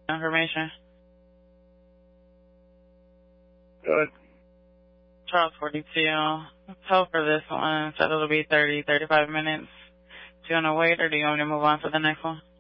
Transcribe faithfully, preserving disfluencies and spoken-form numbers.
information. Good. Charles forty-two. Hold for this one. Said it'll be thirty, thirty-five minutes. Do you want to wait or do you want me to move on to the next one?